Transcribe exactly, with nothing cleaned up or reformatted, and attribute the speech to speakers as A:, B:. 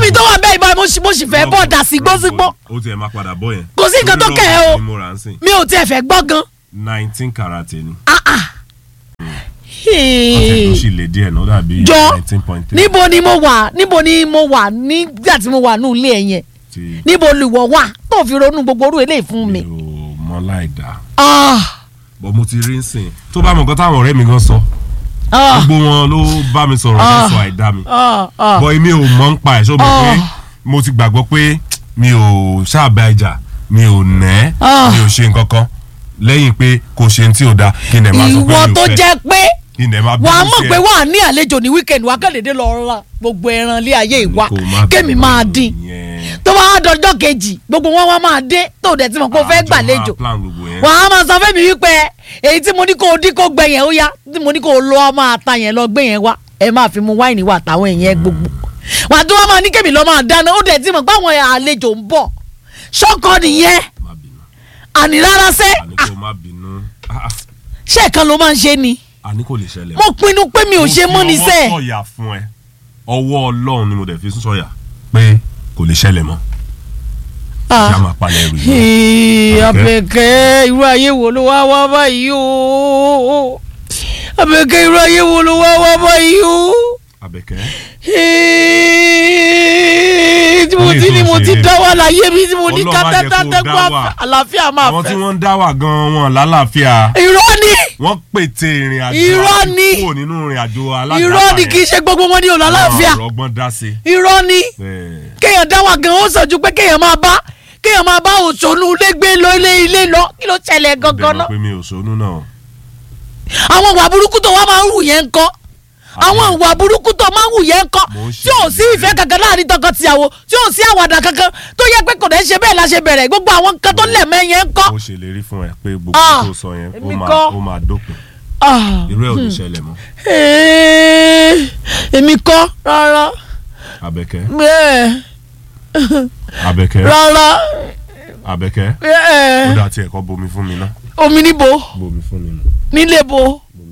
A: orin tó wà bẹ́ẹ̀ ìbá mo sì mo sì fẹ́ bọ́ dà sí gbósígbó.
B: ó tiẹ̀ máa padà bọ́ yẹn.
A: kò sí nǹkan tó kẹ́ ẹ o mi ò tiẹ̀ fẹ́ gbọ́ gan.
B: nineteen karat ni.
A: ah ah.
B: ọ̀sẹ̀ tó sì lè díẹ̀ náà dàbí nineteen point three.
A: níbo ni mo wà níbo ni mo wà nígbà tí mo wà ní ilé ẹ̀ yẹn níbo lùwọ̀ wà tó fi ronú gbogbo orú eléyìí fún mi.
B: mi ò mọ láì dá. bọ́ mo ti rí ń sìn tó bá mọ̀ nǹkan táwọn ọ̀rẹ́ mi gan sọ gbogbo wọn ló bá mi sọ̀rọ̀ ní sọ àìdá mi bọ́ èmi ò mọ̀ ń pa ẹ̀ ṣó mọ̀ pé mo ti gbàgbọ́ pé mi ò ṣàbẹ̀ ẹja mi ò nẹ́ mi ò ṣe nǹkan kan lẹ́yìn pé kò ṣe ní tí ò da kí n dẹ̀ máa sọ pé mi ò fẹ́
A: ìwọ tó jẹ́ pé wà á mọ̀ pé
B: ẹ.
A: wà á ní àlejò ní weekend wà á kàn dédé lọ ra gbogbo ẹran ilé ayé ìwà kémi máa dín tó bá wá dọjọ́ kejì gbogbo wọn wá máa dé tó dẹ̀ tí mo kó fẹ́ gbàlejò wà á máa sọ fẹ́mi wípé èyí tí mo ní kó o dín kó gbẹ yẹn ó yá tí mo ní kó o lọ máa ta yẹn lọ gbé yẹn wá ẹ máa fi mu wáìnì wà táwọn èèyàn gbogbo wà á tó wá máa ní kémi lọ máa dáná ó dẹ̀ tí mo gbáwọn àlejò ń bọ̀ ṣọ́kọ nìyẹn àní rárá sẹ́ ṣé ẹ̀kan ló máa ń ṣe ni
B: àní kò lè ṣẹlẹ̀.
A: mo pinnu pé mi ò ṣe mọ́ ní sẹ́ẹ̀.
B: mo fi ọwọ́ sọ̀yà fún ẹ ọwọ́ Ọlọ́run ni mo dẹ̀ fi sọ̀yà pé kò lè ṣẹlẹ̀ mọ́. ìyá máa palẹ̀ ẹrù yìí.
A: Àbẹ̀kẹ́ irú ayé wo ló wá wá báyìí o Àbẹ̀kẹ́ irú ayé wo ló wá wá báyìí o.
B: Àbẹ̀kẹ́.
A: tí mo ti ní mo ti dá wà láyé mi tí mo ní kátàtàtàgbà àlàáfíà máa fẹ́.
B: àwọn tí wọ́n ń dá wà gan-an wọn lálàáfíà.
A: irọ́ ni.
B: wọ́n pète ìrìn àjò
A: irọ́ ni
B: kúrò nínú ìrìn àjò aládàáfà yẹn.
A: irọ́ ni kì í ṣe gbogbo wọn ní òun lálàáfíà.
B: ọ̀rọ̀ ọgbọ́n dá sí.
A: irọ́ ni kéèyàn dá wà gan-an ó sàn ju pé kéèyàn máa bá kéèyàn máa bá òṣònú ilé gbé lọ ilé ilé lọ kí ló ṣẹlẹ̀ gangan náà.
B: bẹ́ẹ̀ ni pé mi ò ṣònú náà.
A: àwọn ìwà burúkú tó wá máa ń hù yẹn ń kọ́ àwọn ìwà burúkú tó máa ń hù yẹn ń kọ́ tí ò sí ìfẹ́ kankan láàrin tọkọ-tìyàwó tí ò sí àwàdà kankan tó yẹ pé kò dẹ̀ ṣe bẹ́ẹ̀ la ṣe bẹ̀rẹ̀ gbogbo àwọn nǹkan tó lẹ̀ mẹ́ yẹn ń kọ́.
B: mo ṣèlérí fún ẹ pé gbogbo tó sọ yẹn ó máa dópin irú ẹ̀ ò ní ṣẹlẹ̀ mọ́.
A: èmi kọ́ rárá.
B: Àbẹ̀kẹ́.
A: bẹ́ẹ̀.
B: Àbẹ̀kẹ́.
A: rárá.
B: Àbẹ̀kẹ́.
A: bẹ́ẹ̀.
B: ó dà tí ẹ̀kọ́ bomi fún mi ná.
A: omi níbo.
B: bomi fún mi nù.
A: nílé bo.